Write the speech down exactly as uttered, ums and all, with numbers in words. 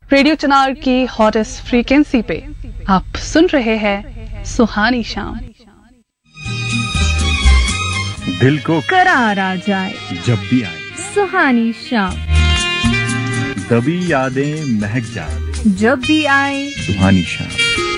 Radio चिनार की hottest frequency पे आप सुन रहे हैं सुहानी शाम। दिल को करार आ जाए जब भी आए, सुहानी शाम। दबी यादें महक जाए जब भी आए सुहानी शाम।